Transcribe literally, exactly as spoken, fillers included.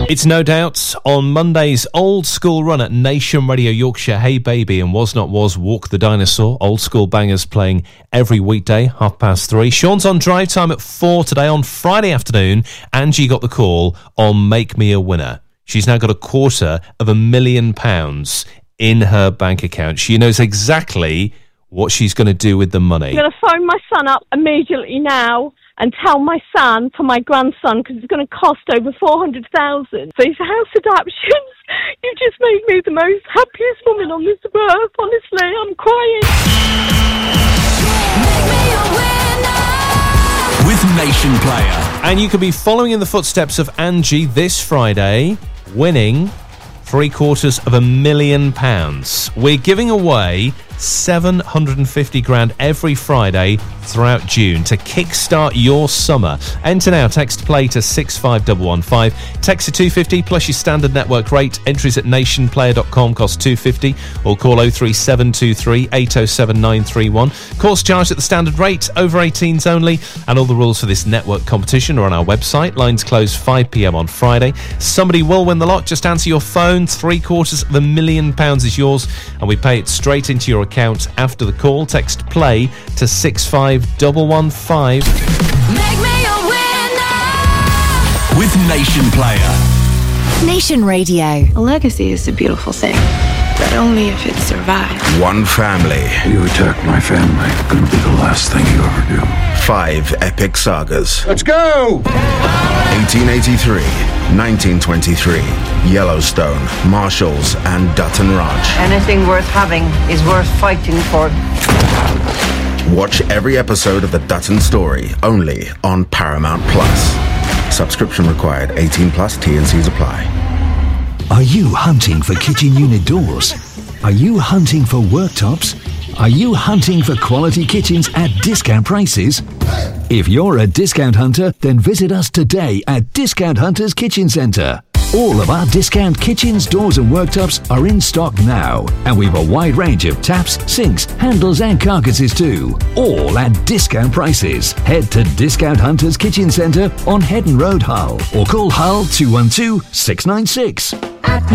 It's No Doubt on Monday's Old School Run at Nation Radio Yorkshire. Hey Baby and Was Not Was, Walk the Dinosaur. Old school bangers playing every weekday, half past three. Sean's on drive time at four today. On Friday afternoon, Angie got the call on Make Me a Winner. She's now got a quarter of a million pounds in her bank account. She knows exactly what she's going to do with the money. I'm going to phone my son up immediately now and tell my son for my grandson, because it's going to cost over four hundred thousand for his house adaptations. You just made me the most happiest woman on this earth. Honestly, I'm crying. With Nation Player. And you could be following in the footsteps of Angie this Friday, winning three quarters of a million pounds. We're giving away seven hundred fifty grand every Friday throughout June to kickstart your summer. Enter now. Text play to six five one one five. Text to two fifty plus your standard network rate. Entries at nation player dot com cost two fifty, or call oh three seven two three eight oh seven nine three one. Calls charged at the standard rate, over eighteens only, and all the rules for this network competition are on our website. Lines close five p.m. on Friday. Somebody will win the lot. Just answer your phone. Three quarters of a million pounds is yours, and we pay it straight into your account after the call. Text play to six five one one five. Make me a winner with Nation Player. Nation Radio. A legacy is a beautiful thing, but only if it survives. One family. You attack my family, gonna be the last thing you ever do. Five epic sagas. Let's go! eighteen eighty-three, nineteen twenty-three, Yellowstone, Marshalls, and Dutton Ranch. Anything worth having is worth fighting for. Watch every episode of The Dutton Story, only on Paramount Plus. Subscription required. eighteen plus. T and C's apply. Are you hunting for kitchen unit doors? Are you hunting for worktops? Are you hunting for quality kitchens at discount prices? If you're a discount hunter, then visit us today at Discount Hunters Kitchen Centre. All of our discount kitchens, doors and worktops are in stock now, and we've a wide range of taps, sinks, handles and carcasses too, all at discount prices. Head to Discount Hunters Kitchen Centre on Headon Road, Hull, or call Hull two one two, six nine six.